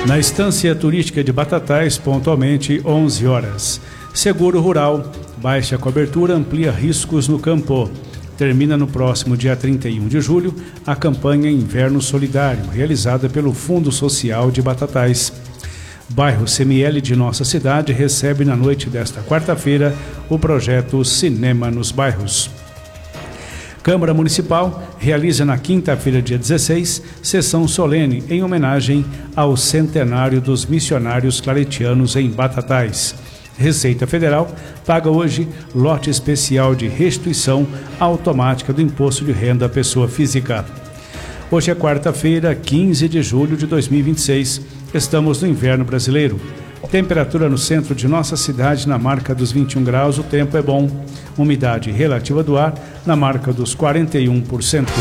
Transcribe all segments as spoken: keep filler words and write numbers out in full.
Na estância turística de Batatais, pontualmente onze horas. Seguro Rural, baixa cobertura amplia riscos no campo. Termina no próximo dia trinta e um de julho a campanha Inverno Solidário, realizada pelo Fundo Social de Batatais. Bairro C M L de nossa cidade recebe na noite desta quarta-feira o projeto Cinema nos Bairros. Câmara Municipal realiza na quinta-feira, dia dezesseis, sessão solene em homenagem ao centenário dos missionários claretianos em Batatais. Receita Federal paga hoje lote especial de restituição automática do Imposto de Renda à Pessoa Física. Hoje é quarta-feira, quinze de julho de dois mil e vinte e seis. Estamos no inverno brasileiro. Temperatura no centro de nossa cidade na marca dos vinte e um graus, o tempo é bom. Umidade relativa do ar na marca dos quarenta e um por cento.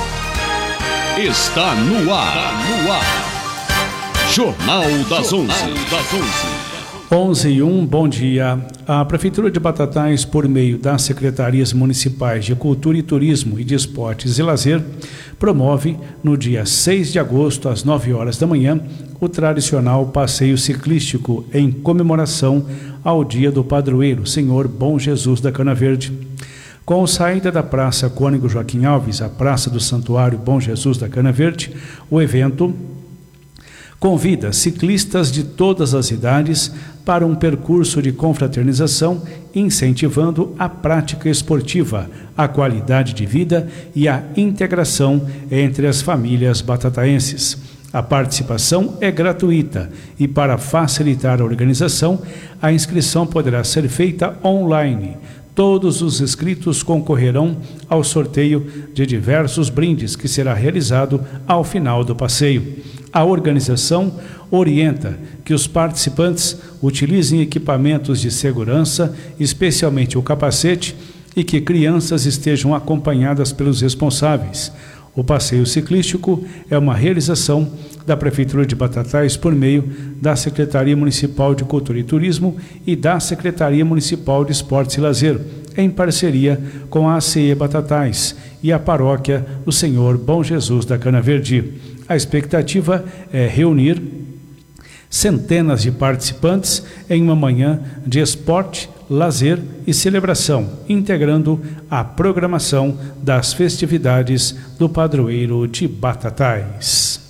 Está no ar, no ar. Jornal das onze. Das onze. onze e um, bom dia. A Prefeitura de Batatais, por meio das Secretarias Municipais de Cultura e Turismo e de Esportes e Lazer, promove, no dia seis de agosto, às nove horas da manhã, o tradicional passeio ciclístico em comemoração ao Dia do Padroeiro, Senhor Bom Jesus da Cana Verde. Com a saída da Praça Cônego Joaquim Alves à Praça do Santuário Bom Jesus da Cana Verde, o evento convida ciclistas de todas as idades para um percurso de confraternização, incentivando a prática esportiva, a qualidade de vida e a integração entre as famílias batataenses. A participação é gratuita e, para facilitar a organização, a inscrição poderá ser feita online. Todos os inscritos concorrerão ao sorteio de diversos brindes que será realizado ao final do passeio. A organização orienta que os participantes utilizem equipamentos de segurança, especialmente o capacete, e que crianças estejam acompanhadas pelos responsáveis. O passeio ciclístico é uma realização da Prefeitura de Batatais por meio da Secretaria Municipal de Cultura e Turismo e da Secretaria Municipal de Esportes e Lazer, em parceria com a A C E Batatais e a Paróquia do Senhor Bom Jesus da Cana Verde. A expectativa é reunir centenas de participantes em uma manhã de esporte, lazer e celebração, integrando a programação das festividades do padroeiro de Batatais.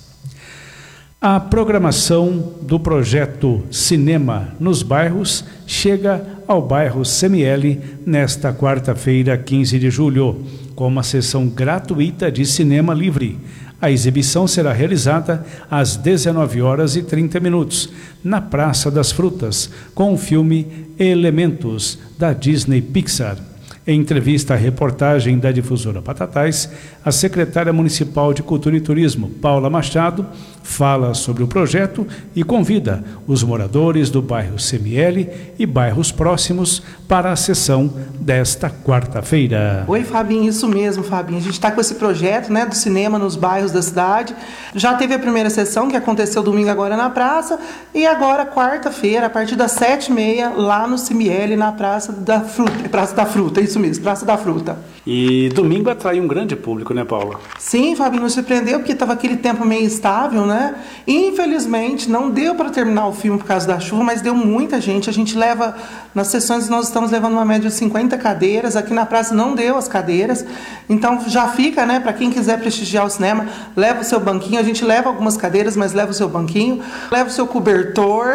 A programação do projeto Cinema nos Bairros chega ao bairro C M L nesta quarta-feira, quinze de julho, com uma sessão gratuita de cinema livre. A exibição será realizada às dezenove horas e trinta minutos, na Praça das Frutas, com o filme Elementos, da Disney Pixar. Em entrevista à reportagem da difusora Batatais, a secretária municipal de Cultura e Turismo, Paula Machado, fala sobre o projeto e convida os moradores do bairro C M L e bairros próximos para a sessão desta quarta-feira. Oi, Fabinho, isso mesmo, Fabinho. A gente está com esse projeto, né, do cinema nos bairros da cidade. Já teve a primeira sessão, que aconteceu domingo agora na praça, e agora quarta-feira, a partir das sete e meia, lá no C M L, na Praça da Fruta. Praça da Fruta, isso mesmo, Praça da Fruta. E domingo atraiu um grande público, né, Paula? Sim, Fabinho, nos surpreendeu porque estava aquele tempo meio estável, né? Infelizmente, não deu para terminar o filme por causa da chuva, mas deu muita gente. A gente leva, nas sessões nós estamos levando uma média de cinquenta cadeiras, aqui na praça não deu as cadeiras, então já fica, né, para quem quiser prestigiar o cinema, leva o seu banquinho, a gente leva algumas cadeiras, mas leva o seu banquinho, leva o seu cobertor,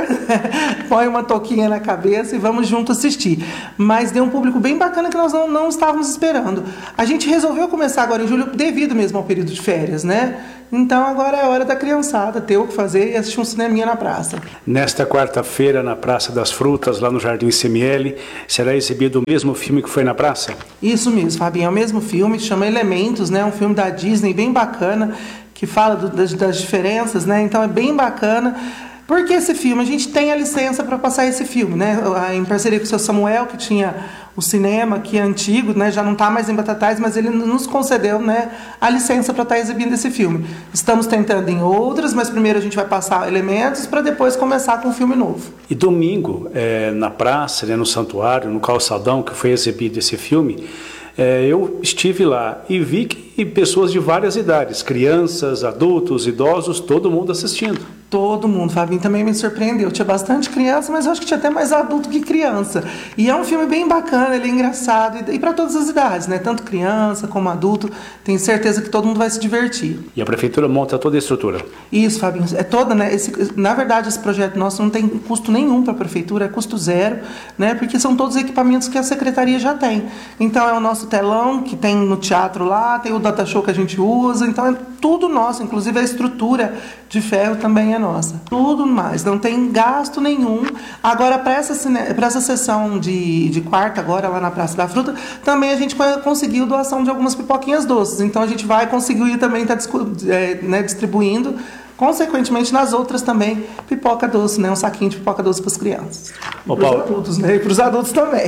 põe uma touquinha na cabeça e vamos junto assistir. Mas deu um público bem bacana que nós não, não estávamos esperando. A gente resolveu começar agora em julho devido mesmo ao período de férias, né? Então agora é hora da criançada ter o que fazer e assistir um cineminha na praça. Nesta quarta-feira, na Praça das Frutas, lá no Jardim C M L, será exibido o mesmo filme que foi na praça? Isso mesmo, Fabinho, é o mesmo filme, chama Elementos, né? Um filme da Disney bem bacana, que fala do, das, das diferenças, né? Então é bem bacana. Porque esse filme, a gente tem a licença para passar esse filme, né? Em parceria com o seu Samuel, que tinha o cinema, que é antigo, né? Já não está mais em Batatais, mas ele nos concedeu, né, a licença para estar exibindo esse filme. Estamos tentando em outras, mas primeiro a gente vai passar Elementos para depois começar com um filme novo. E domingo, é, na praça, né, no santuário, no calçadão, que foi exibido esse filme, é, eu estive lá e vi que e pessoas de várias idades, crianças, adultos, idosos, todo mundo assistindo. Todo mundo, Fabinho, também me surpreendeu. Tinha bastante criança, mas eu acho que tinha até mais adulto que criança. E é um filme bem bacana, ele é engraçado, e, e para todas as idades, né? Tanto criança como adulto, tenho certeza que todo mundo vai se divertir. E a Prefeitura monta toda a estrutura? Isso, Fabinho, é toda, né? Esse, na verdade, esse projeto nosso não tem custo nenhum para a Prefeitura, é custo zero, né? Porque são todos equipamentos que a Secretaria já tem. Então, é o nosso telão, que tem no teatro lá, tem o data show que a gente usa, então é tudo nosso, inclusive a estrutura de ferro também é nossa. Tudo mais, não tem gasto nenhum. Agora, para essa, para essa sessão de, de quarta, agora lá na Praça da Fruta, também a gente conseguiu doação de algumas pipoquinhas doces. Então, a gente vai conseguir também estar tá, é, né, distribuindo, consequentemente, nas outras também, pipoca doce, né? Um saquinho de pipoca doce para as crianças. Ô, para os Paulo, adultos, né? E para os adultos também.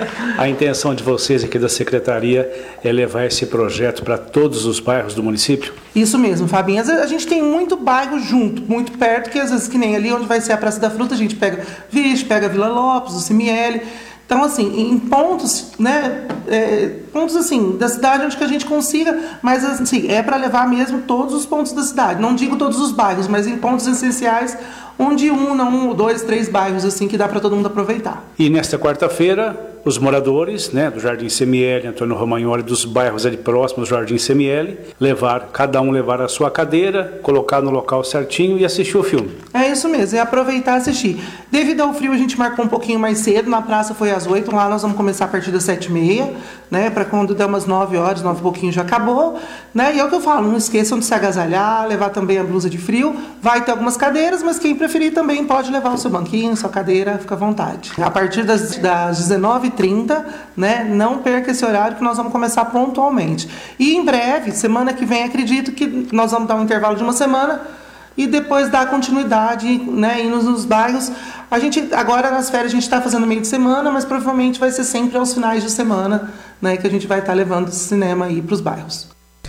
A intenção de vocês aqui da Secretaria é levar esse projeto para todos os bairros do município? Isso mesmo, Fabinho. Às vezes a gente tem muito bairro junto, muito perto, que às vezes, que nem ali onde vai ser a Praça da Fruta, a gente pega Vixe, pega Vila Lopes, o Cimieli. Então, assim, em pontos, né, é, pontos assim, da cidade onde que a gente consiga, mas assim, é para levar mesmo todos os pontos da cidade. Não digo todos os bairros, mas em pontos essenciais, onde um, não um, dois, três bairros, assim, que dá para todo mundo aproveitar. E nesta quarta-feira, os moradores, né, do Jardim Cemieli, Antônio Romagnoli, dos bairros ali próximos do Jardim Cemieli, levar, cada um levar a sua cadeira, colocar no local certinho e assistir o filme. É isso mesmo, é aproveitar e assistir. Devido ao frio, a gente marcou um pouquinho mais cedo, na praça foi às oito, lá nós vamos começar a partir das sete e meia, né, para quando der umas nove horas, nove e pouquinho já acabou, né, e é o que eu falo, não esqueçam de se agasalhar, levar também a blusa de frio, vai ter algumas cadeiras, mas quem preferir também pode levar o seu banquinho, sua cadeira, fica à vontade. A partir das, das dezenove e trinta, né, não perca esse horário que nós vamos começar pontualmente. E em breve, semana que vem, acredito que nós vamos dar um intervalo de uma semana, e depois dar continuidade, né, indo nos bairros. A gente, agora nas férias a gente está fazendo meio de semana, mas provavelmente vai ser sempre aos finais de semana, né, que a gente vai estar tá levando esse cinema aí para os bairros.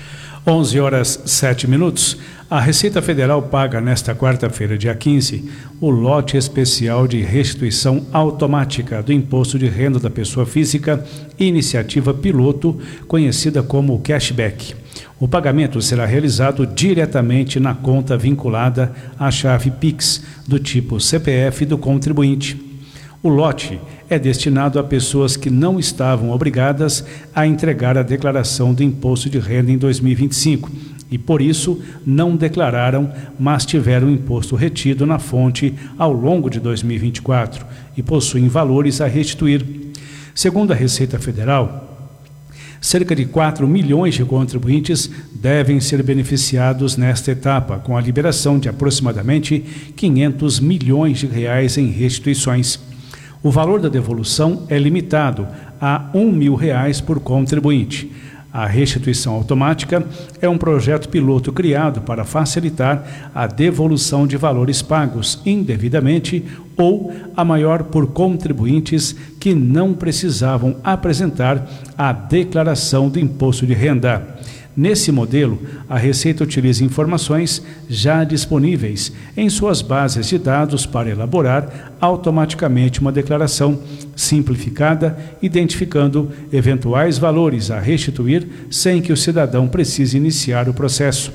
onze horas e sete minutos. A Receita Federal paga nesta quarta-feira, dia quinze, o lote especial de restituição automática do Imposto de Renda da Pessoa Física, iniciativa piloto, conhecida como cashback. O pagamento será realizado diretamente na conta vinculada à chave Pix, do tipo C P F do contribuinte. O lote é destinado a pessoas que não estavam obrigadas a entregar a declaração do Imposto de Renda em dois mil e vinte e cinco e, por isso, não declararam, mas tiveram o imposto retido na fonte ao longo de dois mil e vinte e quatro e possuem valores a restituir. Segundo a Receita Federal, cerca de quatro milhões de contribuintes devem ser beneficiados nesta etapa, com a liberação de aproximadamente quinhentos milhões de reais em restituições. O valor da devolução é limitado a um mil reais por contribuinte. A restituição automática é um projeto piloto criado para facilitar a devolução de valores pagos indevidamente ou a maior por contribuintes que não precisavam apresentar a declaração do imposto de renda. Nesse modelo, a Receita utiliza informações já disponíveis em suas bases de dados para elaborar automaticamente uma declaração simplificada, identificando eventuais valores a restituir sem que o cidadão precise iniciar o processo.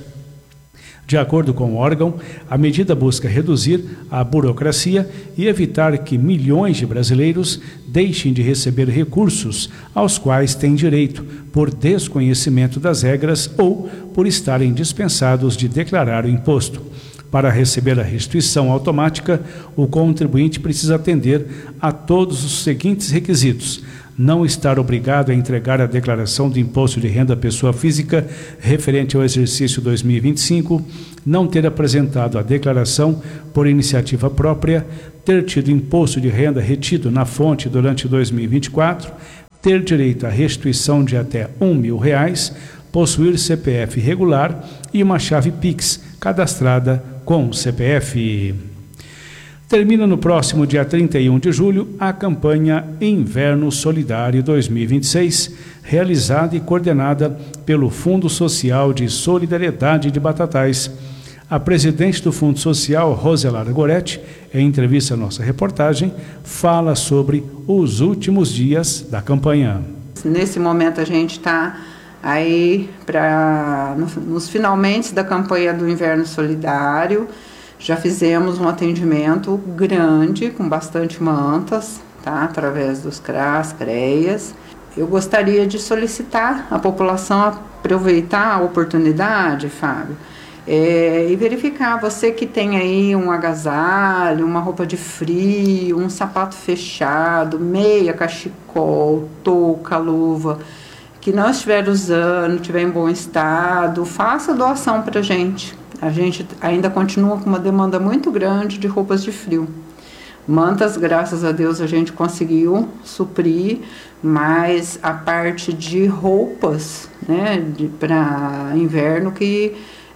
De acordo com o órgão, a medida busca reduzir a burocracia e evitar que milhões de brasileiros deixem de receber recursos aos quais têm direito por desconhecimento das regras ou por estarem dispensados de declarar o imposto. Para receber a restituição automática, o contribuinte precisa atender a todos os seguintes requisitos: não estar obrigado a entregar a declaração do Imposto de Renda à Pessoa Física referente ao exercício dois mil e vinte e cinco, não ter apresentado a declaração por iniciativa própria, ter tido imposto de renda retido na fonte durante dois mil e vinte e quatro, ter direito à restituição de até um mil reais, possuir C P F regular e uma chave Pix cadastrada com o C P F. Termina no próximo dia trinta e um de julho a campanha Inverno Solidário dois mil e vinte e seis, realizada e coordenada pelo Fundo Social de Solidariedade de Batatais. A presidente do Fundo Social, Roselara Goretti, em entrevista à nossa reportagem, fala sobre os últimos dias da campanha. Nesse momento a gente está Aí, pra, no, nos finalmente da campanha do Inverno Solidário, já fizemos um atendimento grande, com bastante mantas, tá? Através dos C R A S, C R E A S. Eu gostaria de solicitar a população a aproveitar a oportunidade, Fábio, é, e verificar, você que tem aí um agasalho, uma roupa de frio, um sapato fechado, meia, cachecol, touca, luva, que não estiver usando, estiver em bom estado, faça doação para a gente. A gente ainda continua com uma demanda muito grande de roupas de frio. Mantas, graças a Deus, a gente conseguiu suprir, mas a parte de roupas, né, para inverno, que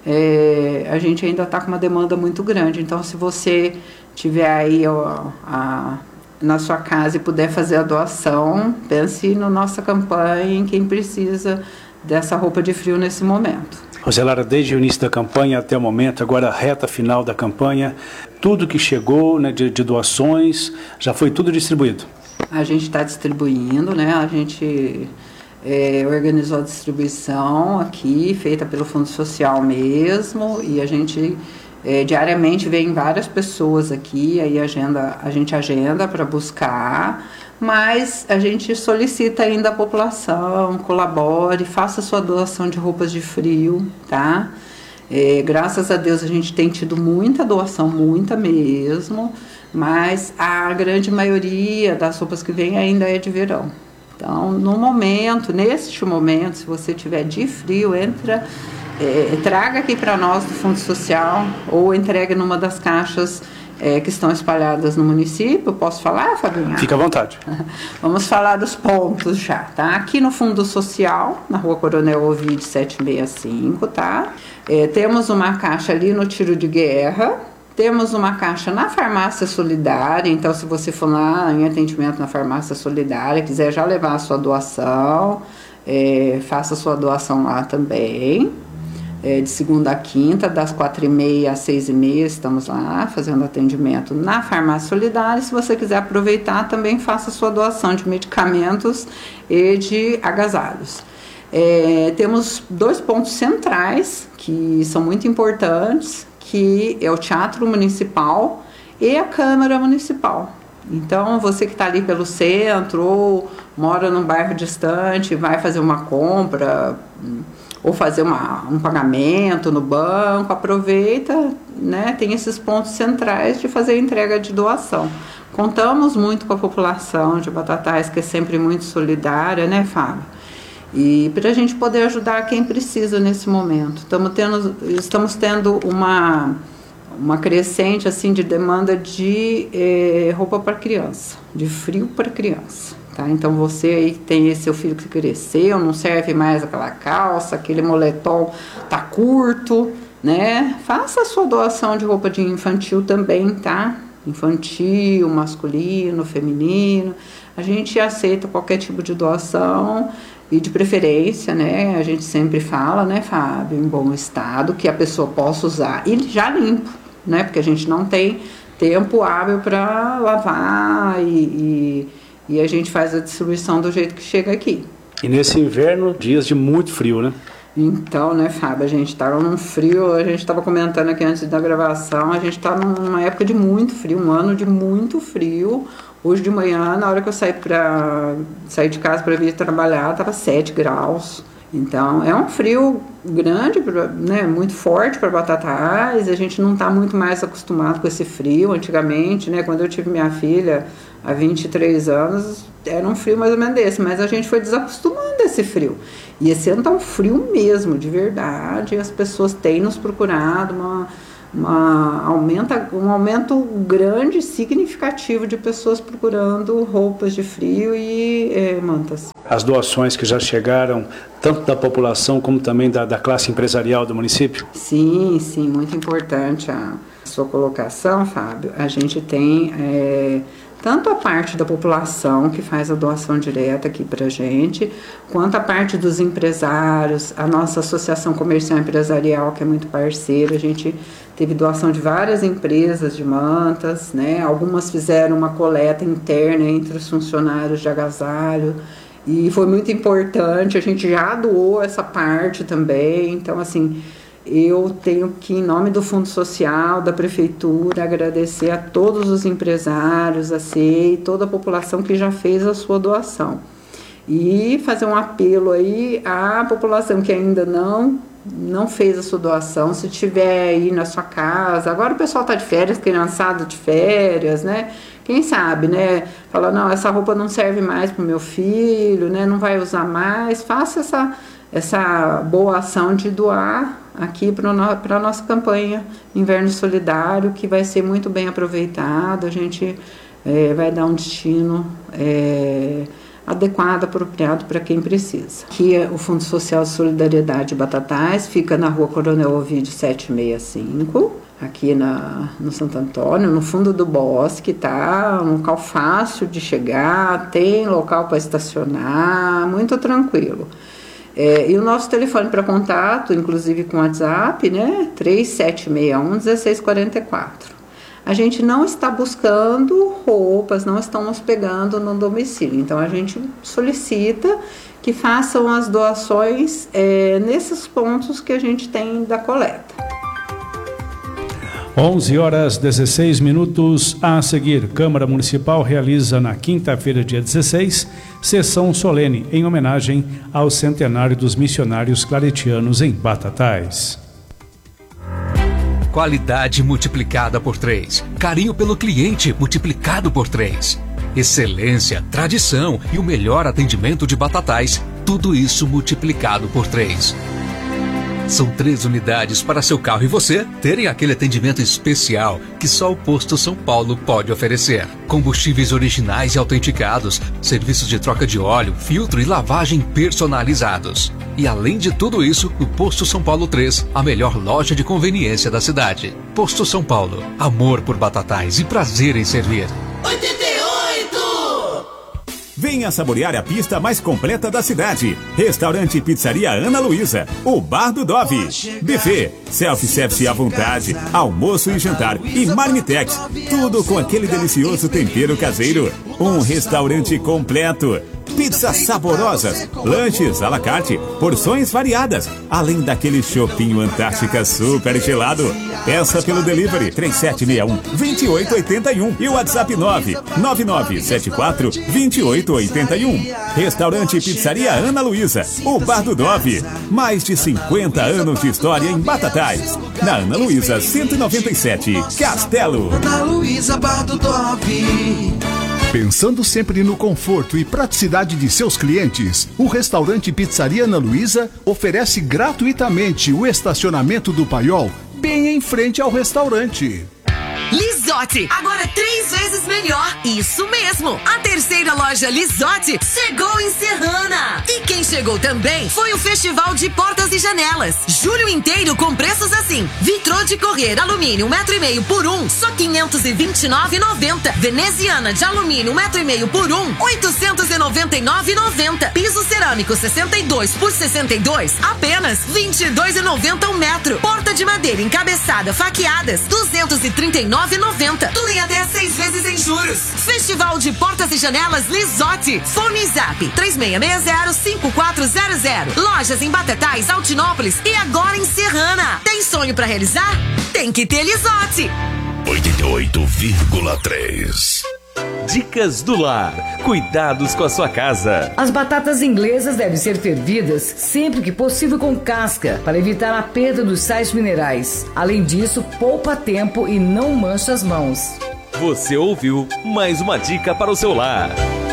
é, a gente ainda está com uma demanda muito grande. Então, se você tiver aí ó, a, na sua casa e puder fazer a doação, pense na nossa campanha, em quem precisa dessa roupa de frio nesse momento. Roselara, desde o início da campanha até o momento, agora a reta final da campanha, tudo que chegou, né, de, de doações, já foi tudo distribuído? A gente está distribuindo, né? A gente é, organizou a distribuição aqui, feita pelo Fundo Social mesmo, e a gente é, diariamente vem várias pessoas aqui, aí agenda, a gente agenda para buscar, mas a gente solicita ainda a população, colabore, faça sua doação de roupas de frio, tá? É, graças a Deus a gente tem tido muita doação, muita mesmo, mas a grande maioria das roupas que vem ainda é de verão. Então, no momento, neste momento, se você tiver de frio, entra, é, traga aqui para nós do Fundo Social ou entregue numa das caixas É, que estão espalhadas no município. Posso falar, Fabinha? Fica à vontade. Vamos falar dos pontos já, tá? Aqui no Fundo Social, na Rua Coronel Ovídio setecentos e sessenta e cinco, tá? É, temos uma caixa ali no Tiro de Guerra, temos uma caixa na Farmácia Solidária, então se você for lá em atendimento na Farmácia Solidária, quiser já levar a sua doação, é, faça a sua doação lá também. É, de segunda a quinta, das quatro e meia às seis e meia, estamos lá fazendo atendimento na Farmácia Solidária. Se você quiser aproveitar, também faça sua doação de medicamentos e de agasalhos. É, temos dois pontos centrais que são muito importantes, que é o Teatro Municipal e a Câmara Municipal. Então, você que está ali pelo centro ou mora num bairro distante, vai fazer uma compra ou fazer uma, um pagamento no banco, aproveita, né, tem esses pontos centrais de fazer a entrega de doação. Contamos muito com a população de Batatais, que é sempre muito solidária, né, Fábio? E para a gente poder ajudar quem precisa nesse momento. Estamos tendo, estamos tendo uma, uma crescente assim, de demanda de eh, roupa para criança, de frio para criança. Tá? Então você aí que tem esse seu filho que cresceu, não serve mais aquela calça, aquele moletom tá curto, né? Faça a sua doação de roupa de infantil também, tá? Infantil, masculino, feminino. A gente aceita qualquer tipo de doação e de preferência, né? A gente sempre fala, né, Fábio, em bom estado, que a pessoa possa usar e já limpo, né? Porque a gente não tem tempo hábil para lavar e, e E a gente faz a distribuição do jeito que chega aqui. E nesse inverno, dias de muito frio, né? Então, né, Fábio, a gente estava num frio, a gente estava comentando aqui antes da gravação, a gente está numa época de muito frio, um ano de muito frio. Hoje de manhã, na hora que eu saí, pra, saí de casa para vir trabalhar, estava sete graus. Então, é um frio grande, né, muito forte para Batatais. A gente não está muito mais acostumado com esse frio. Antigamente, né, quando eu tive minha filha há vinte e três anos, era um frio mais ou menos desse, mas a gente foi desacostumando esse frio. E esse ano está um frio mesmo, de verdade. As pessoas têm nos procurado, uma, uma, aumenta, um aumento grande, significativo de pessoas procurando roupas de frio e é, mantas. As doações que já chegaram, tanto da população como também da, da classe empresarial do município? Sim, sim, muito importante a sua colocação, Fábio. A gente tem é, tanto a parte da população que faz a doação direta aqui para a gente, quanto a parte dos empresários, a nossa Associação Comercial Empresarial, que é muito parceira. A gente teve doação de várias empresas de mantas, né? Algumas fizeram uma coleta interna entre os funcionários de agasalho. e foi muito importante, a gente já doou essa parte também, então assim, eu tenho que, em nome do Fundo Social, da Prefeitura, agradecer a todos os empresários, a C E I, toda a população que já fez a sua doação. E fazer um apelo aí à população que ainda não, não fez a sua doação, se tiver aí na sua casa, agora o pessoal está de férias, criançada de férias, né? Quem sabe, né? Fala, não, essa roupa não serve mais para o meu filho, né? Não vai usar mais, faça essa, essa boa ação de doar aqui para a nossa campanha Inverno Solidário, que vai ser muito bem aproveitado, a gente é, vai dar um destino é, adequado, apropriado para quem precisa. Aqui é o Fundo Social de Solidariedade Batatais, fica na Rua Coronel Ovídio setecentos e sessenta e cinco, aqui na, no Santo Antônio, no fundo do bosque, tá? Um local fácil de chegar, tem local para estacionar, muito tranquilo. É, e o nosso telefone para contato, inclusive com WhatsApp, né? três sete seis um, um seis quatro quatro. A gente não está buscando roupas, não estamos pegando no domicílio. Então, a gente solicita que façam as doações é, nesses pontos que a gente tem da coleta. onze horas dezesseis minutos. A seguir, Câmara Municipal realiza na quinta-feira, dia dezesseis, sessão solene em homenagem ao centenário dos missionários claretianos em Batatais. Qualidade multiplicada por três. Carinho pelo cliente multiplicado por três. Excelência, tradição e o melhor atendimento de Batatais. Tudo isso multiplicado por três. São três unidades para seu carro e você terem aquele atendimento especial que só o Posto São Paulo pode oferecer. Combustíveis originais e autenticados, serviços de troca de óleo, filtro e lavagem personalizados. E além de tudo isso, o Posto São Paulo três, a melhor loja de conveniência da cidade. Posto São Paulo, amor por Batatais e prazer em servir. oitenta e oito! Venha saborear a pista mais completa da cidade. Restaurante e Pizzaria Ana Luísa, o Bar do Dove, buffet, self-service à vontade, almoço e jantar e marmitex, tudo com aquele delicioso tempero caseiro. Um restaurante completo. Pizzas saborosas, lanches à la carte, porções variadas, além daquele chopinho Antártica super gelado. Peça pelo delivery três sete seis um, dois oito oito um e o WhatsApp nove nove nove sete quatro, dois oito oito um. Restaurante e Pizzaria Ana Luísa, o Bar do Dove. Mais de cinquenta anos de história em Batatais. Na Ana Luísa cento e noventa e sete, Castelo. Ana Luísa, Bar do Dove. Pensando sempre no conforto e praticidade de seus clientes, o restaurante Pizzaria Ana Luísa oferece gratuitamente o estacionamento do Paiol bem em frente ao restaurante. Lisotti, agora três vezes melhor. Isso mesmo, a terceira loja Lisotti chegou em Serrana. E quem chegou também foi o Festival de Portas e Janelas. Julho inteiro com preços assim: vitrô de correr alumínio um metro e meio por um, só quinhentos e vinte e nove reais e noventa centavos. Veneziana de alumínio um metro e meio por um, oitocentos e noventa e nove reais e noventa centavos. Piso cerâmico sessenta e dois por sessenta e dois, apenas vinte e dois reais e noventa centavos um metro. Porta de madeira encabeçada faqueadas, duzentos e trinta e nove reais e noventa centavos. Tudo em até seis vezes em juros. Festival de Portas e Janelas Lisotti. Fone Zap três seis seis zero, cinco quatro zero zero. Lojas em Batatais, Altinópolis e agora em Serrana. Tem sonho pra realizar? Tem que ter Lisotti. oitenta e oito vírgula três. Dicas do lar. Cuidados com a sua casa. As batatas inglesas devem ser fervidas sempre que possível com casca, para evitar a perda dos sais minerais. Além disso, poupa tempo e não mancha as mãos. Você ouviu mais uma dica para o seu lar.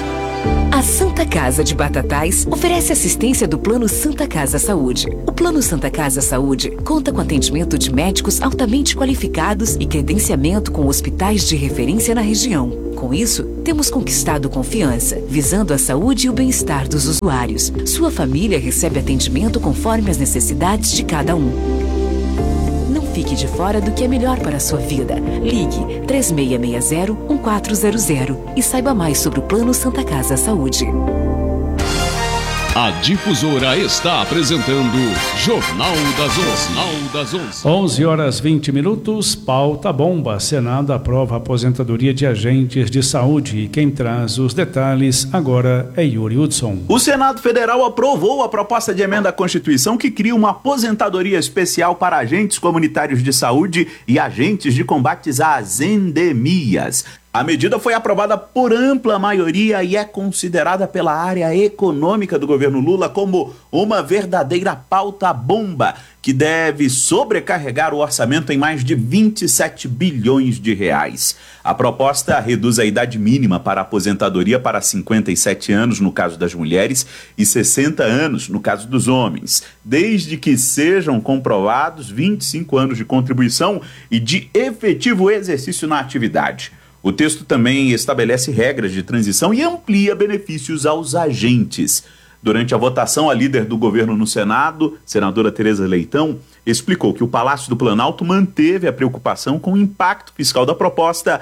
A Santa Casa de Batatais oferece assistência do Plano Santa Casa Saúde. O Plano Santa Casa Saúde conta com atendimento de médicos altamente qualificados e credenciamento com hospitais de referência na região. Com isso, temos conquistado confiança, visando a saúde e o bem-estar dos usuários. Sua família recebe atendimento conforme as necessidades de cada um. Não fique de fora do que é melhor para a sua vida. Ligue três seis seis zero, um quatro zero zero e saiba mais sobre o Plano Santa Casa Saúde. A Difusora está apresentando Jornal das Onze. Jornal das Onze. onze horas vinte minutos, pauta bomba. Senado aprova a aposentadoria de agentes de saúde. E quem traz os detalhes agora é Yuri Hudson. O Senado Federal aprovou a proposta de emenda à Constituição que cria uma aposentadoria especial para agentes comunitários de saúde e agentes de combates às endemias. A medida foi aprovada por ampla maioria e é considerada pela área econômica do governo Lula como uma verdadeira pauta-bomba que deve sobrecarregar o orçamento em mais de vinte e sete bilhões de reais. A proposta reduz a idade mínima para a aposentadoria para cinquenta e sete anos no caso das mulheres e sessenta anos no caso dos homens, desde que sejam comprovados vinte e cinco anos de contribuição e de efetivo exercício na atividade. O texto também estabelece regras de transição e amplia benefícios aos agentes. Durante a votação, a líder do governo no Senado, senadora Tereza Leitão, explicou que o Palácio do Planalto manteve a preocupação com o impacto fiscal da proposta,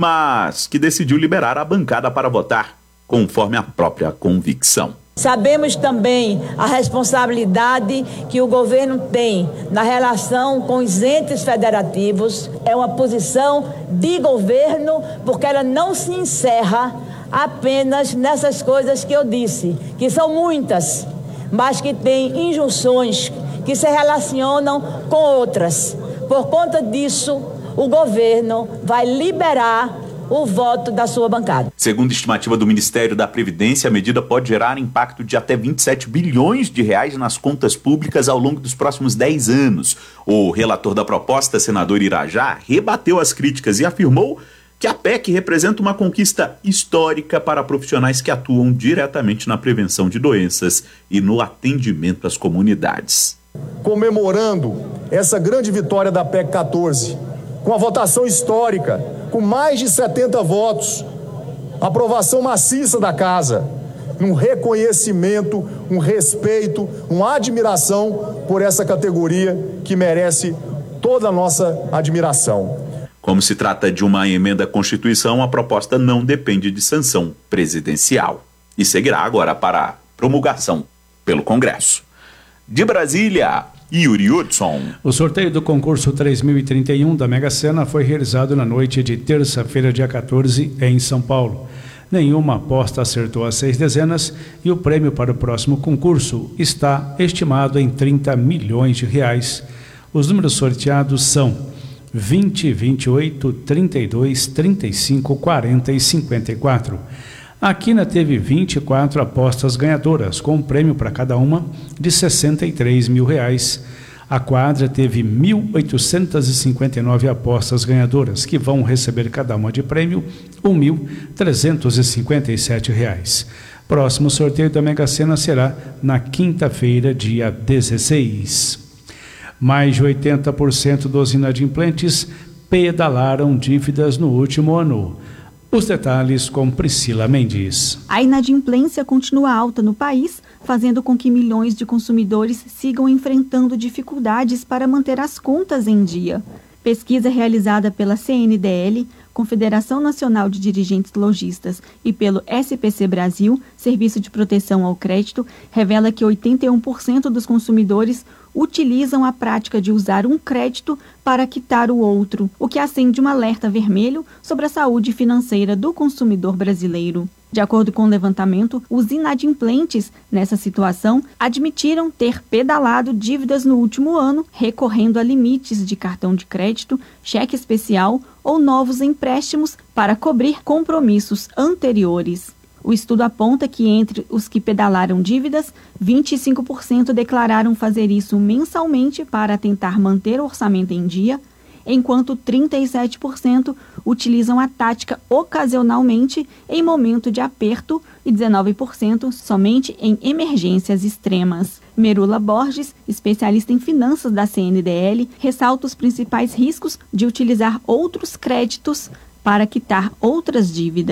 mas que decidiu liberar a bancada para votar, conforme a própria convicção. Sabemos também a responsabilidade que o governo tem na relação com os entes federativos. É uma posição de governo, porque ela não se encerra apenas nessas coisas que eu disse, que são muitas, mas que têm injunções que se relacionam com outras. Por conta disso, o governo vai liberar o voto da sua bancada. Segundo a estimativa do Ministério da Previdência, a medida pode gerar impacto de até vinte e sete bilhões de reais nas contas públicas ao longo dos próximos dez anos. O relator da proposta, senador Irajá, rebateu as críticas e afirmou que a P E C representa uma conquista histórica para profissionais que atuam diretamente na prevenção de doenças e no atendimento às comunidades. Comemorando essa grande vitória da P E C quatorze, com a votação histórica, com mais de setenta votos, aprovação maciça da Casa, um reconhecimento, um respeito, uma admiração por essa categoria que merece toda a nossa admiração. Como se trata de uma emenda à Constituição, a proposta não depende de sanção presidencial e seguirá agora para promulgação pelo Congresso. De Brasília, Yuri Hudson. O sorteio do concurso três mil e trinta e um da Mega Sena foi realizado na noite de terça-feira, dia quatorze, em São Paulo. Nenhuma aposta acertou as seis dezenas e o prêmio para o próximo concurso está estimado em trinta milhões de reais. Os números sorteados são vinte, vinte e oito, trinta e dois, trinta e cinco, quarenta e cinquenta e quatro. A Quina teve vinte e quatro apostas ganhadoras, com um prêmio para cada uma de sessenta e três mil reais. A Quadra teve mil oitocentas e cinquenta e nove apostas ganhadoras, que vão receber cada uma de prêmio um mil trezentos e cinquenta e sete reais. Próximo sorteio da Mega Sena será na quinta-feira, dia dezesseis. Mais de oitenta por cento dos inadimplentes pedalaram dívidas no último ano. Os detalhes com Priscila Mendes. A inadimplência continua alta no país, fazendo com que milhões de consumidores sigam enfrentando dificuldades para manter as contas em dia. Pesquisa realizada pela C N D L, Confederação Nacional de Dirigentes Lojistas, e pelo S P C Brasil, Serviço de Proteção ao Crédito, revela que oitenta e um por cento dos consumidores utilizam a prática de usar um crédito para quitar o outro, o que acende um alerta vermelho sobre a saúde financeira do consumidor brasileiro. De acordo com o levantamento, os inadimplentes, nessa situação, admitiram ter pedalado dívidas no último ano, recorrendo a limites de cartão de crédito, cheque especial ou novos empréstimos para cobrir compromissos anteriores. O estudo aponta que entre os que pedalaram dívidas, vinte e cinco por cento declararam fazer isso mensalmente para tentar manter o orçamento em dia, enquanto trinta e sete por cento utilizam a tática ocasionalmente em momento de aperto e dezenove por cento somente em emergências extremas. Merula Borges, especialista em finanças da C N D L, ressalta os principais riscos de utilizar outros créditos para quitar outras dívidas.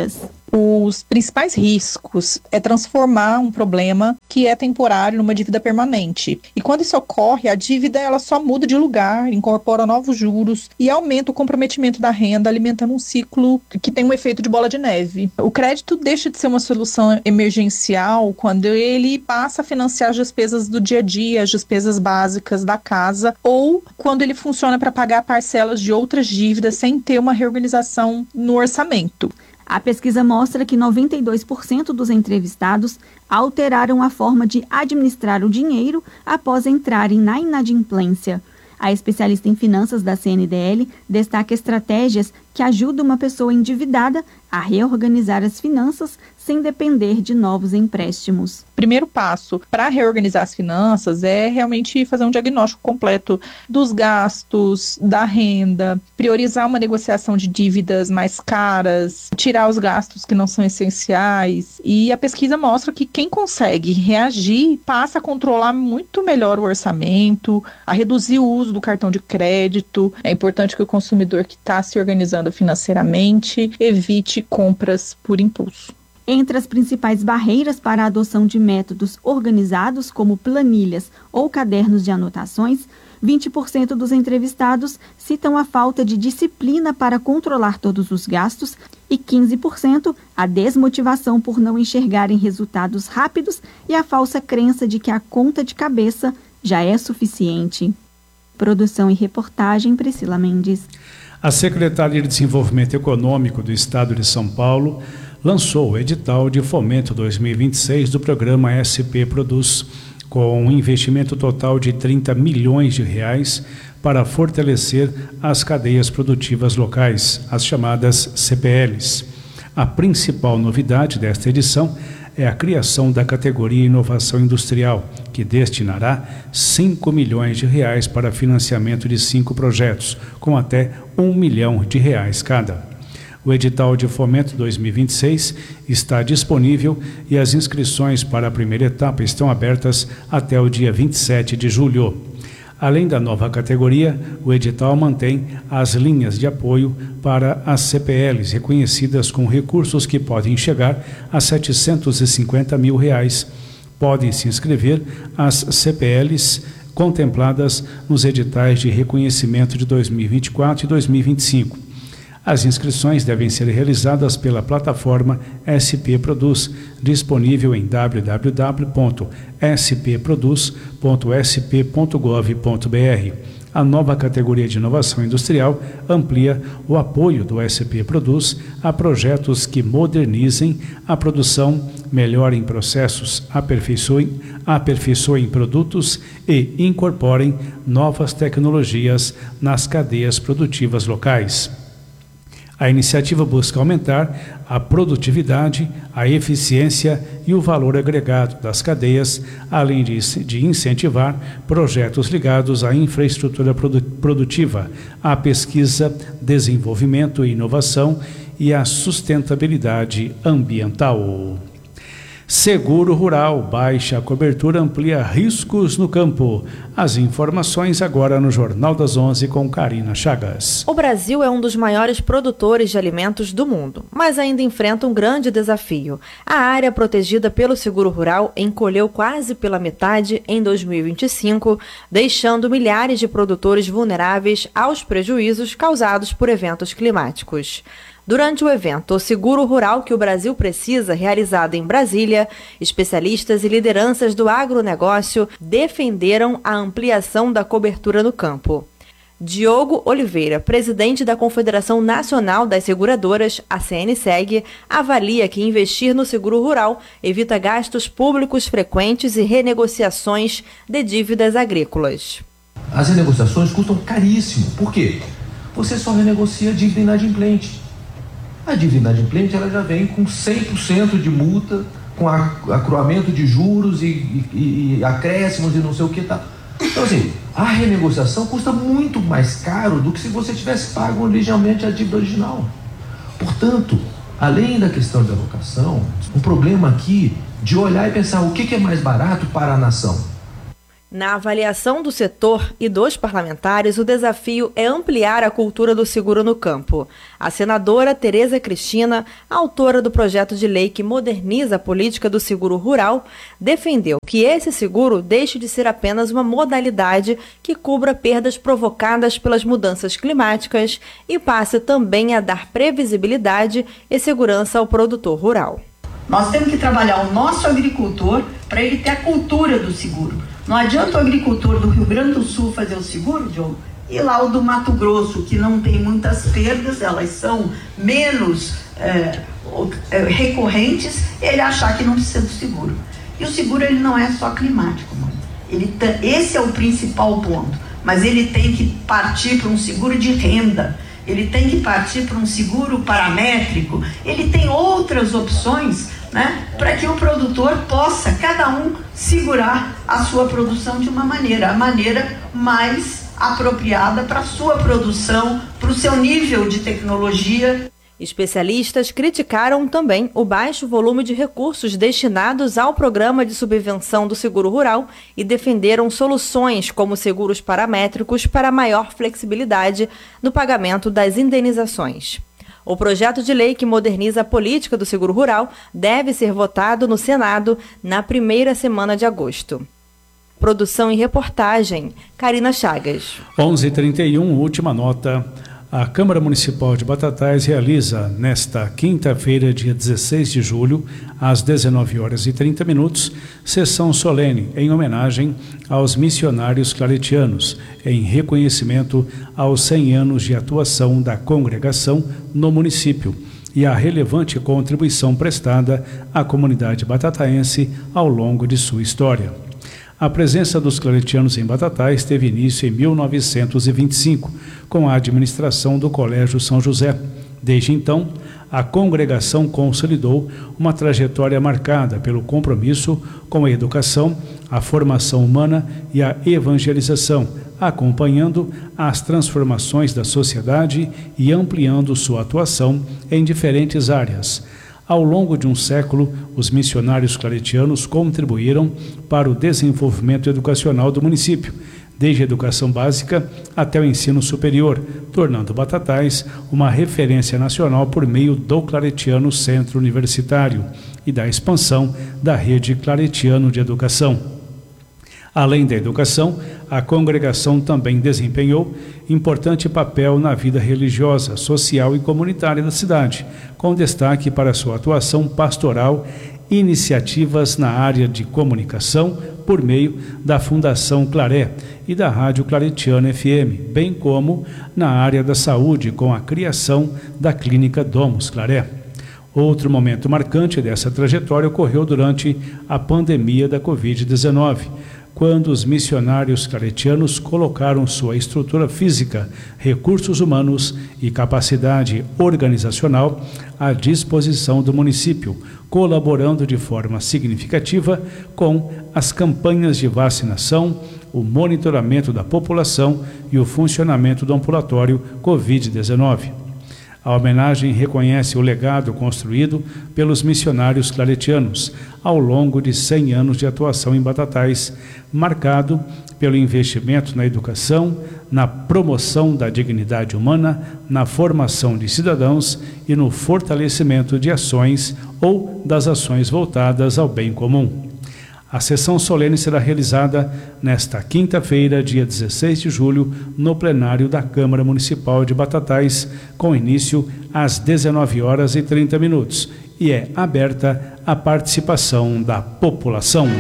Os principais riscos é transformar um problema que é temporário numa dívida permanente. E quando isso ocorre, a dívida ela só muda de lugar, incorpora novos juros e aumenta o comprometimento da renda, alimentando um ciclo que tem um efeito de bola de neve. O crédito deixa de ser uma solução emergencial quando ele passa a financiar as despesas do dia a dia, as despesas básicas da casa, ou quando ele funciona para pagar parcelas de outras dívidas sem ter uma reorganização no orçamento. A pesquisa mostra que noventa e dois por cento dos entrevistados alteraram a forma de administrar o dinheiro após entrarem na inadimplência. A especialista em finanças da C N D L destaca estratégias que ajudam uma pessoa endividada a reorganizar as finanças sem depender de novos empréstimos. Primeiro passo para reorganizar as finanças é realmente fazer um diagnóstico completo dos gastos, da renda, priorizar uma negociação de dívidas mais caras, tirar os gastos que não são essenciais. E a pesquisa mostra que quem consegue reagir passa a controlar muito melhor o orçamento, a reduzir o uso do cartão de crédito. É importante que o consumidor que está se organizando financeiramente evite compras por impulso. Entre as principais barreiras para a adoção de métodos organizados, como planilhas ou cadernos de anotações, vinte por cento dos entrevistados citam a falta de disciplina para controlar todos os gastos e quinze por cento a desmotivação por não enxergarem resultados rápidos e a falsa crença de que a conta de cabeça já é suficiente. Produção e reportagem, Priscila Mendes. A Secretaria de Desenvolvimento Econômico do Estado de São Paulo lançou o edital de fomento dois mil e vinte e seis do programa S P Produz, com um investimento total de trinta milhões de reais para fortalecer as cadeias produtivas locais, as chamadas C P Ls. A principal novidade desta edição é a criação da categoria Inovação Industrial, que destinará cinco milhões de reais para financiamento de cinco projetos, com até um milhão de reais cada. O edital de fomento dois mil e vinte e seis está disponível e as inscrições para a primeira etapa estão abertas até o dia vinte e sete de julho. Além da nova categoria, o edital mantém as linhas de apoio para as C P Ls reconhecidas com recursos que podem chegar a setecentos e cinquenta mil reais. Podem se inscrever as C P Ls contempladas nos editais de reconhecimento de dois mil e vinte e quatro e dois mil e vinte e cinco. As inscrições devem ser realizadas pela plataforma S P Produz, disponível em w w w ponto s p produz ponto s p ponto gov ponto b r. A nova categoria de inovação industrial amplia o apoio do S P Produz a projetos que modernizem a produção, melhorem processos, aperfeiçoem, aperfeiçoem produtos e incorporem novas tecnologias nas cadeias produtivas locais. A iniciativa busca aumentar a produtividade, a eficiência e o valor agregado das cadeias, além de, de incentivar projetos ligados à infraestrutura produ- produtiva, à pesquisa, desenvolvimento e inovação e à sustentabilidade ambiental. Seguro Rural, baixa cobertura amplia riscos no campo. As informações agora no Jornal das onze com Karina Chagas. O Brasil é um dos maiores produtores de alimentos do mundo, mas ainda enfrenta um grande desafio. A área protegida pelo Seguro Rural encolheu quase pela metade em dois mil e vinte e cinco, deixando milhares de produtores vulneráveis aos prejuízos causados por eventos climáticos. Durante o evento O Seguro Rural que o Brasil Precisa, realizado em Brasília, especialistas e lideranças do agronegócio defenderam a ampliação da cobertura no campo. Diogo Oliveira, presidente da Confederação Nacional das Seguradoras, a C N S E G, avalia que investir no seguro rural evita gastos públicos frequentes e renegociações de dívidas agrícolas. As renegociações custam caríssimo. Por quê? Você só renegocia a dívida inadimplente. A dívida inadimplente ela já vem com cem por cento de multa, com acruamento de juros e, e, e acréscimos e não sei o que tal. Então, assim, a renegociação custa muito mais caro do que se você tivesse pago originalmente a dívida original. Portanto, além da questão de alocação, um problema aqui de olhar e pensar o que, que é mais barato para a nação. Na avaliação do setor e dos parlamentares, o desafio é ampliar a cultura do seguro no campo. A senadora Tereza Cristina, autora do projeto de lei que moderniza a política do seguro rural, defendeu que esse seguro deixe de ser apenas uma modalidade que cubra perdas provocadas pelas mudanças climáticas e passe também a dar previsibilidade e segurança ao produtor rural. Nós temos que trabalhar o nosso agricultor para ele ter a cultura do seguro. Não adianta o agricultor do Rio Grande do Sul fazer o seguro, Diogo, e lá o do Mato Grosso, que não tem muitas perdas, elas são menos é, recorrentes, ele achar que não precisa do seguro. E o seguro ele não é só climático, mano. Ele tá, esse é o principal ponto, mas ele tem que partir para um seguro de renda, ele tem que partir para um seguro paramétrico, ele tem outras opções, né, para que o produtor possa, cada um, segurar a sua produção de uma maneira, a maneira mais apropriada para a sua produção, para o seu nível de tecnologia. Especialistas criticaram também o baixo volume de recursos destinados ao programa de subvenção do seguro rural e defenderam soluções como seguros paramétricos para maior flexibilidade no pagamento das indenizações. O projeto de lei que moderniza a política do seguro rural deve ser votado no Senado na primeira semana de agosto. Produção e reportagem, Karina Chagas. onze e trinta e um, última nota. A Câmara Municipal de Batatais realiza nesta quinta-feira, dia dezesseis de julho, às dezenove horas e trinta minutos, sessão solene em homenagem aos missionários claretianos, em reconhecimento aos cem anos de atuação da congregação no município e a relevante contribuição prestada à comunidade batataense ao longo de sua história. A presença dos claretianos em Batatais teve início em mil novecentos e vinte e cinco, com a administração do Colégio São José. Desde então, a congregação consolidou uma trajetória marcada pelo compromisso com a educação, a formação humana e a evangelização, acompanhando as transformações da sociedade e ampliando sua atuação em diferentes áreas. Ao longo de um século, os missionários claretianos contribuíram para o desenvolvimento educacional do município, desde a educação básica até o ensino superior, tornando Batatais uma referência nacional por meio do Claretiano Centro Universitário e da expansão da rede Claretiano de Educação. Além da educação, a congregação também desempenhou importante papel na vida religiosa, social e comunitária da cidade, com destaque para sua atuação pastoral e iniciativas na área de comunicação por meio da Fundação Claré e da Rádio Claretiano F M, bem como na área da saúde com a criação da Clínica Domus Claré. Outro momento marcante dessa trajetória ocorreu durante a pandemia da covid dezenove, quando os missionários claretianos colocaram sua estrutura física, recursos humanos e capacidade organizacional à disposição do município, colaborando de forma significativa com as campanhas de vacinação, o monitoramento da população e o funcionamento do ambulatório covid dezenove. A homenagem reconhece o legado construído pelos missionários claretianos ao longo de cem anos de atuação em Batatais, marcado pelo investimento na educação, na promoção da dignidade humana, na formação de cidadãos e no fortalecimento de ações ou das ações voltadas ao bem comum. A sessão solene será realizada nesta quinta-feira, dia dezesseis de julho, no plenário da Câmara Municipal de Batatais, com início às dezenove horas e trinta minutos, e é aberta a participação da população.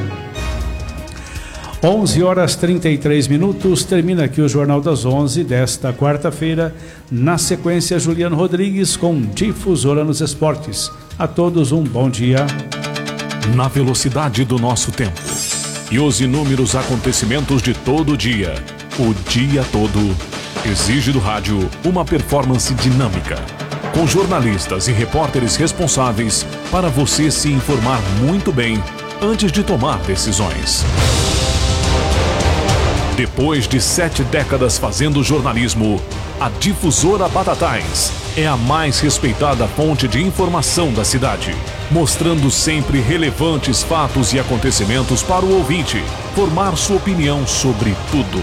onze horas e trinta e três minutos, termina aqui o Jornal das onze desta quarta-feira. Na sequência, Juliano Rodrigues com Difusora nos Esportes. A todos um bom dia. Na velocidade do nosso tempo e os inúmeros acontecimentos de todo dia, o dia todo, exige do rádio uma performance dinâmica, com jornalistas e repórteres responsáveis para você se informar muito bem antes de tomar decisões. Depois de sete décadas fazendo jornalismo, A Difusora Batatais é a mais respeitada fonte de informação da cidade, mostrando sempre relevantes fatos e acontecimentos para o ouvinte formar sua opinião sobre tudo.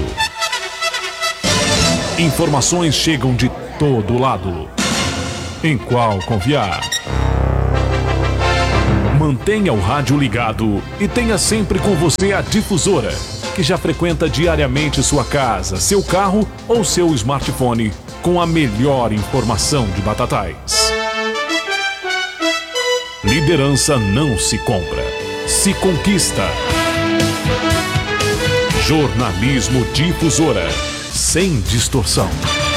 Informações chegam de todo lado. Em qual confiar? Mantenha o rádio ligado e tenha sempre com você a Difusora, que já frequenta diariamente sua casa, seu carro ou seu smartphone com a melhor informação de Batatais. Liderança não se compra, se conquista. Jornalismo Difusora, sem distorção.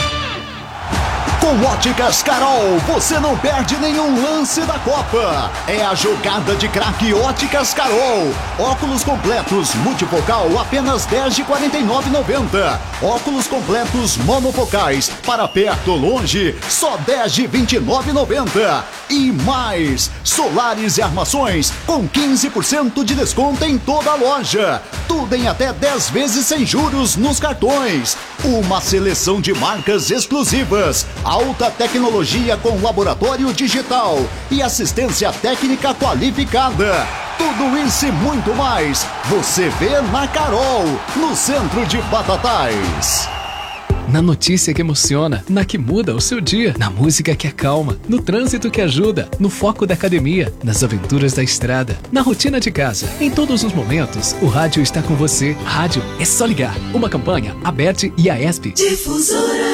Com Óticas Carol, você não perde nenhum lance da Copa. É a jogada de craque Óticas Carol. Óculos completos multifocal apenas dez de quarenta e nove reais e noventa centavos. Óculos completos monofocais para perto ou longe, só dez de vinte e nove reais e noventa centavos. E mais, solares e armações com quinze por cento de desconto em toda a loja. Tudo em até dez vezes sem juros nos cartões. Uma seleção de marcas exclusivas. Alta tecnologia com laboratório digital e assistência técnica qualificada. Tudo isso e muito mais você vê na Carol, no centro de Batatais. Na notícia que emociona, na que muda o seu dia, na música que acalma, no trânsito que ajuda, no foco da academia, nas aventuras da estrada, na rotina de casa. Em todos os momentos, o rádio está com você. Rádio é só ligar. Uma campanha, Aberte e a ESP. Difusora.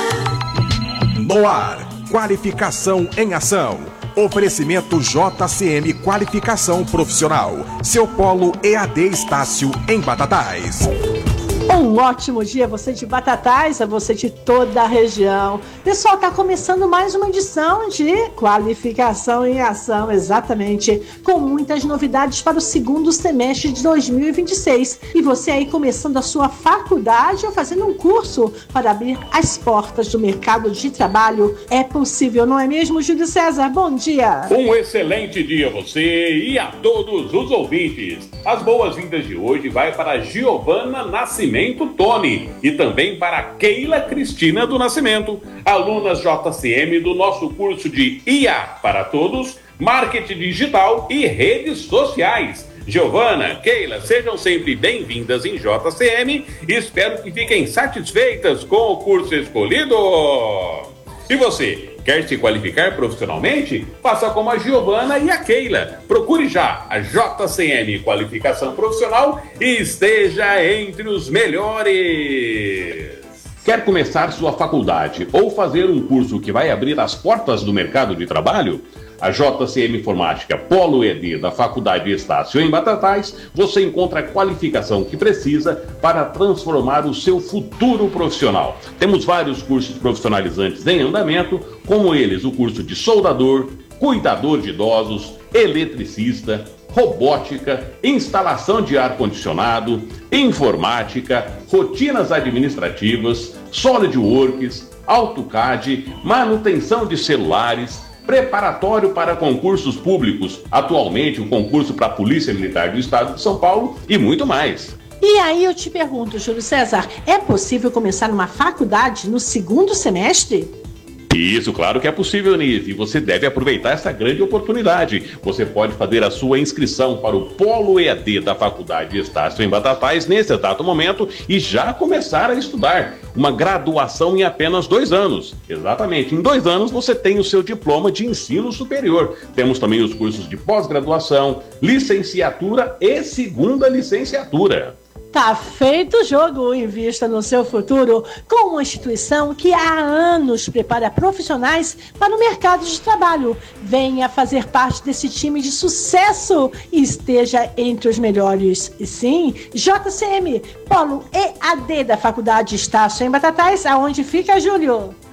No ar, qualificação em ação. Oferecimento J C M Qualificação Profissional. Seu polo E A D Estácio em Batatais. Um ótimo dia a você de Batatais, a você de toda a região. Pessoal, está começando mais uma edição de Qualificação em Ação, exatamente, com muitas novidades para o segundo semestre de dois mil e vinte e seis. E você aí começando a sua faculdade ou fazendo um curso para abrir as portas do mercado de trabalho, é possível, não é mesmo, Júlio César? Bom dia! Um excelente dia a você e a todos os ouvintes. As boas-vindas de hoje vai para Giovana Nascimento Tony e também para Keila Cristina do Nascimento, alunas J C M do nosso curso de I A para Todos, Marketing Digital e Redes Sociais. Giovana, Keila, sejam sempre bem-vindas em J C M e espero que fiquem satisfeitas com o curso escolhido. E você? Quer se qualificar profissionalmente? Faça como a Giovana e a Keila. Procure já a J C M Qualificação Profissional e esteja entre os melhores. Quer começar sua faculdade ou fazer um curso que vai abrir as portas do mercado de trabalho? A J C M Informática Polo E A D da Faculdade Estácio em Batatais, você encontra a qualificação que precisa para transformar o seu futuro profissional. Temos vários cursos profissionalizantes em andamento, como eles o curso de soldador, cuidador de idosos, eletricista, robótica, instalação de ar-condicionado, informática, rotinas administrativas, SolidWorks, AutoCAD, manutenção de celulares, preparatório para concursos públicos, atualmente o concurso para a Polícia Militar do Estado de São Paulo e muito mais. E aí eu te pergunto, Júlio César, é possível começar uma faculdade no segundo semestre? Isso, claro que é possível, Nise, e você deve aproveitar essa grande oportunidade. Você pode fazer a sua inscrição para o Polo E A D da Faculdade Estácio em Batatais nesse exato momento e já começar a estudar. Uma graduação em apenas dois anos. Exatamente, em dois anos você tem o seu diploma de ensino superior. Temos também os cursos de pós-graduação, licenciatura e segunda licenciatura. Tá feito o jogo, invista no seu futuro com uma instituição que há anos prepara profissionais para o mercado de trabalho. Venha fazer parte desse time de sucesso e esteja entre os melhores. E sim, J C M, Polo E A D da Faculdade Estácio em Batatais, aonde fica, Júlio?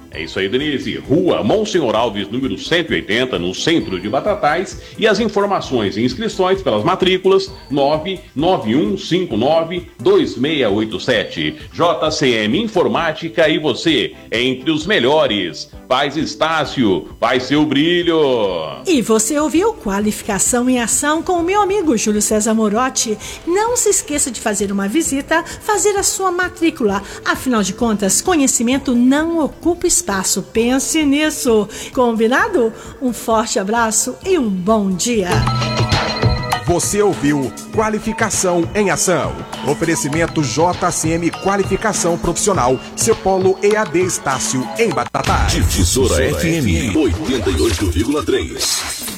É isso aí, Denise. Rua Monsenhor Alves, número cento e oitenta, no centro de Batatais. E as informações e inscrições pelas matrículas nove nove um cinco nove dois seis oito sete. J C M Informática e você, entre os melhores. Paz Estácio, faz seu brilho. E você ouviu Qualificação em Ação com o meu amigo Júlio César Morotti. Não se esqueça de fazer uma visita, fazer a sua matrícula. Afinal de contas, conhecimento não ocupa espaço. Pense nisso. Combinado? Um forte abraço e um bom dia. Você ouviu Qualificação em Ação. Oferecimento J C M Qualificação Profissional, seu polo E A D Estácio em Batatais. Difusora F M oitenta e oito vírgula três.